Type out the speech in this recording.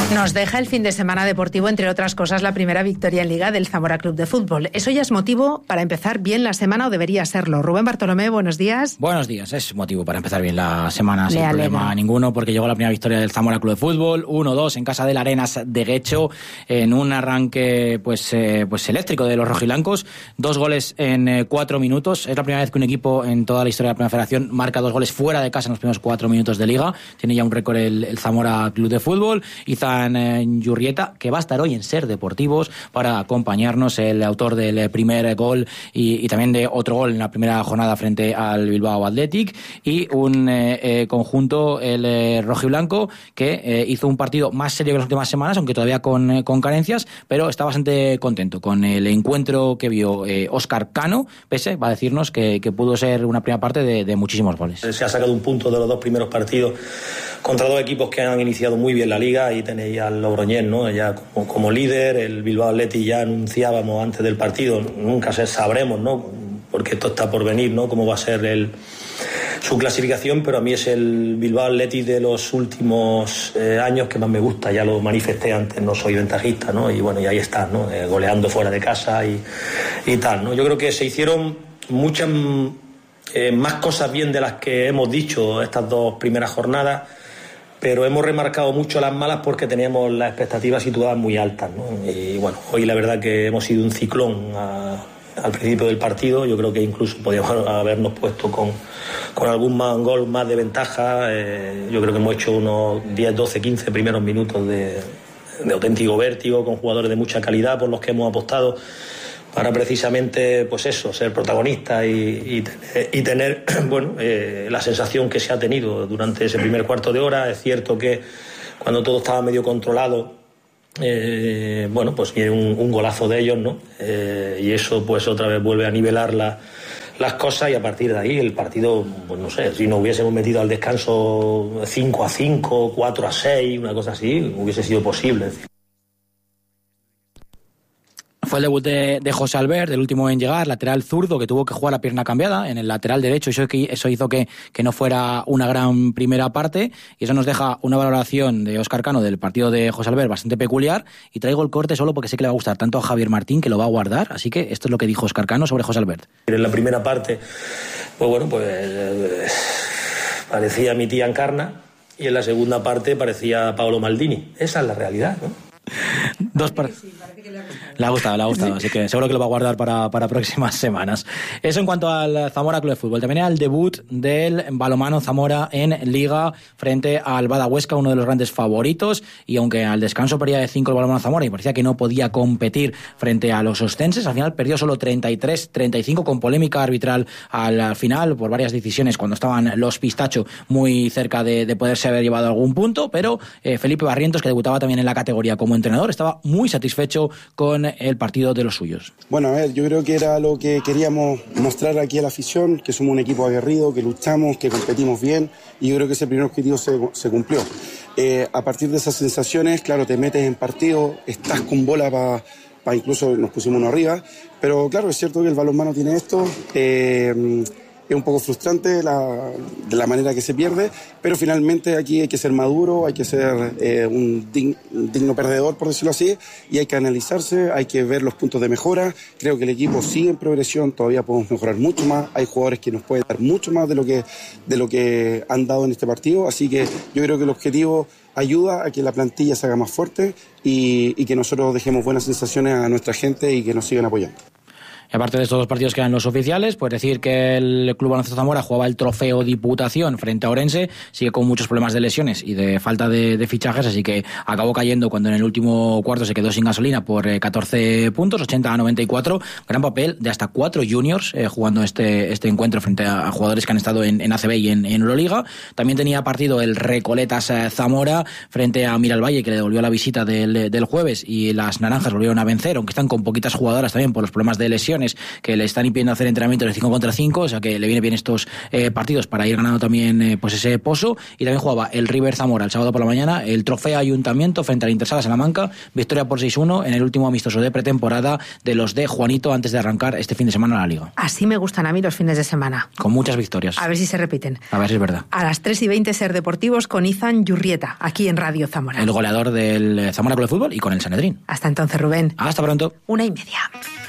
Nos deja el fin de semana deportivo, entre otras cosas, la primera victoria en Liga del Zamora Club de Fútbol. ¿Eso ya es motivo para empezar bien la semana o debería serlo? Rubén Bartolomé, buenos días. Buenos días, es motivo para empezar bien la semana sin problema ninguno, porque llegó la primera victoria del Zamora Club de Fútbol, 1-2 en casa del Arenas de Guecho, en un arranque pues eléctrico de los rojiblancos, 2 goles en 4 minutos. Es la primera vez que un equipo en toda la historia de la Primera Federación marca 2 goles fuera de casa en los primeros 4 minutos de Liga. Tiene ya un récord el Zamora Club de Fútbol. Izan Yurrieta, que va a estar hoy en Ser Deportivos para acompañarnos, el autor del primer gol y también de otro gol en la primera jornada frente al Bilbao Athletic, y un conjunto, el rojiblanco, que hizo un partido más serio que las últimas semanas, aunque todavía con carencias, pero está bastante contento con el encuentro que vio Óscar Cano. Pese va a decirnos que pudo ser una primera parte de muchísimos goles. Se ha sacado un punto de los 2 primeros partidos contra 2 equipos que han iniciado muy bien la Liga, y tenéis al Logroñés, ¿no?, ya como líder. El Bilbao Athletic ya anunciábamos antes del partido, nunca sabremos, ¿no?, porque esto está por venir, ¿no?, cómo va a ser su clasificación, pero a mí es el Bilbao Athletic de los últimos años que más me gusta. Ya lo manifesté antes, no soy ventajista, ¿no?, y bueno, y ahí está, ¿no?, goleando fuera de casa y tal, ¿no? Yo creo que se hicieron muchas más cosas bien de las que hemos dicho estas 2 primeras jornadas, pero hemos remarcado mucho las malas porque teníamos las expectativas situadas muy altas, ¿no? Y bueno, hoy la verdad que hemos sido un ciclón al principio del partido. Yo creo que incluso podíamos habernos puesto con algún gol más de ventaja. Yo creo que hemos hecho unos 10, 12, 15 primeros minutos de auténtico vértigo, con jugadores de mucha calidad por los que hemos apostado, para precisamente, pues eso, ser protagonista y tener bueno, la sensación que se ha tenido durante ese primer cuarto de hora. Es cierto que cuando todo estaba medio controlado, bueno, pues viene un golazo de ellos, ¿no? Y eso pues otra vez vuelve a nivelar las cosas, y a partir de ahí el partido, pues no sé, si nos hubiésemos metido al descanso 5-5, 4-6, una cosa así, hubiese sido posible. Fue el debut de José Albert, el último en llegar, lateral zurdo, que tuvo que jugar a pierna cambiada en el lateral derecho, y eso hizo que no fuera una gran primera parte, y eso nos deja una valoración de Óscar Cano del partido de José Albert bastante peculiar. Y traigo el corte solo porque sé que le va a gustar tanto a Javier Martín, que lo va a guardar, así que esto es lo que dijo Óscar Cano sobre José Albert. En la primera parte, pues bueno, parecía mi tía Encarna, y en la segunda parte parecía Paolo Maldini. Esa es la realidad, ¿no? Le ha gustado, así que seguro que lo va a guardar para próximas semanas. Eso en cuanto al Zamora Club de Fútbol. También era el debut del balonmano Zamora en Liga frente al Bada Huesca, uno de los grandes favoritos, y aunque al descanso perdía de 5 el balonmano Zamora y parecía que no podía competir frente a los ostenses, al final perdió solo 33-35, con polémica arbitral al final por varias decisiones cuando estaban los Pistacho muy cerca de poderse haber llevado algún punto, pero Felipe Barrientos, que debutaba también en la categoría como entrenador, estaba muy satisfecho con el partido de los suyos. Bueno, a ver, yo creo que era lo que queríamos mostrar aquí a la afición, que somos un equipo aguerrido, que luchamos, que competimos bien, y yo creo que ese primer objetivo se cumplió. A partir de esas sensaciones, claro, te metes en partido, estás con bola para incluso nos pusimos uno arriba, pero claro, es cierto que el balonmano tiene esto. Es un poco frustrante de la manera que se pierde, pero finalmente aquí hay que ser maduro, hay que ser un digno perdedor, por decirlo así, y hay que analizarse, hay que ver los puntos de mejora. Creo que el equipo sigue en progresión, todavía podemos mejorar mucho más, hay jugadores que nos pueden dar mucho más de lo que han dado en este partido, así que yo creo que el objetivo ayuda a que la plantilla se haga más fuerte y que nosotros dejemos buenas sensaciones a nuestra gente y que nos sigan apoyando. Y aparte de estos 2 partidos que eran los oficiales, pues decir que el Club Baloncesto Zamora jugaba el trofeo Diputación frente a Orense, sigue con muchos problemas de lesiones y de falta de fichajes, así que acabó cayendo cuando en el último cuarto se quedó sin gasolina por 14 puntos, 80-94, gran papel de hasta 4 juniors jugando este encuentro frente a jugadores que han estado en ACB y en Euroliga. También tenía partido el Recoletas Zamora frente a Miralvalle, que le devolvió la visita del jueves, y las naranjas volvieron a vencer, aunque están con poquitas jugadoras también por los problemas de lesiones lesiones que le están impidiendo hacer entrenamientos de 5 contra 5, o sea que le viene bien estos partidos para ir ganando también pues ese pozo. Y también jugaba el River Zamora el sábado por la mañana, el Trofeo Ayuntamiento frente al Intersala Salamanca, victoria por 6-1 en el último amistoso de pretemporada de los de Juanito antes de arrancar este fin de semana la Liga. Así me gustan a mí los fines de semana. Con muchas victorias. A ver si se repiten. A ver si es verdad. A las 3:20 Ser Deportivos con Izan Yurrieta, aquí en Radio Zamora. El goleador del Zamora Club de Fútbol y con el Sanedrín. Hasta entonces, Rubén. Hasta pronto. 1:30.